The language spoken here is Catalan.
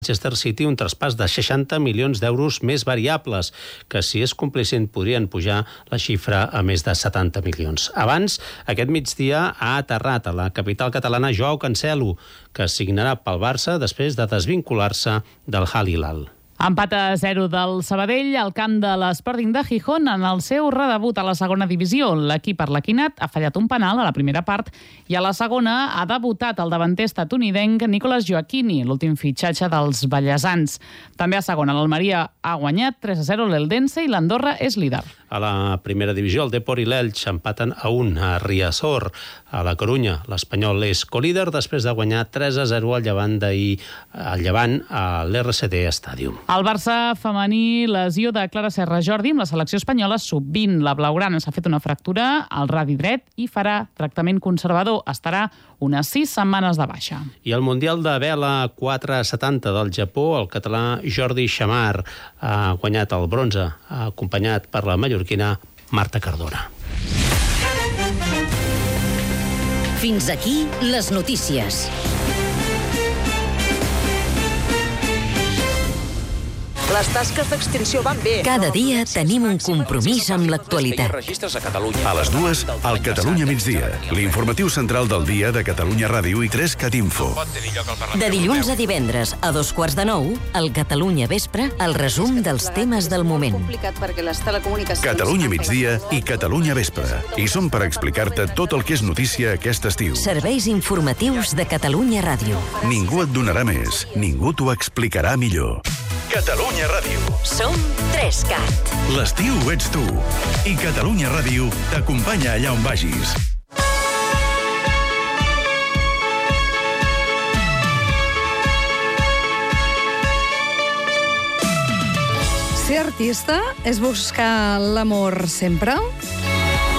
Manchester City un traspàs de 60 milions d'euros més variables, que si es complissin podrien pujar la xifra a més de 70 milions. Abans, aquest migdia ha aterrat a la capital catalana Joao Cancelo, que signarà pel Barça després de desvincular-se del Al Hilal. Empat a 0 del Sabadell al camp de l'Sporting de Gijón en el seu redebut a la segona divisió. L'equip arlequinat ha fallat un penal a la primera part i a la segona ha debutat el davanter estatunidenc Nicolas Joachini, l'últim fitxatge dels ballesans. També a segona l'Almeria ha guanyat 3-0 l'Eldense i l'Andorra és líder. A la primera divisió, el Depor i l'Elx empaten a 1 a Riazor. A la Corunya, l'Espanyol és colíder després de guanyar 3-0 al Llevant a l'RCD Stadium. El Barça femení, lesió de Clara Serra Jordi amb la selecció espanyola sub-20. La blaugrana s'ha fet una fractura al radi dret i farà tractament conservador. Estarà unes 6 setmanes de baixa. I al Mundial de Vela 470 del Japó, el català Jordi Chamar ha guanyat el bronze, acompanyat per la mallorquina Marta Cardona. Fins aquí les notícies. Les tasques d'extinció van bé. Cada dia tenim un compromís amb l'actualitat. A les 2, al Catalunya migdia. L'informatiu central del dia de Catalunya Ràdio i 3CAT Info. De dilluns a divendres a 2:15, al Catalunya Vespre, el resum dels temes del moment. Catalunya migdia i Catalunya Vespre. I som per explicar-te tot el que és notícia aquest estiu. Serveis informatius de Catalunya Ràdio. Ningú et donarà més, ningú t'ho explicarà millor. Catalunya Ràdio. Som 3CAT. L'estiu ets tu. I Catalunya Ràdio t'acompanya allà on vagis. Ser artista és buscar l'amor sempre?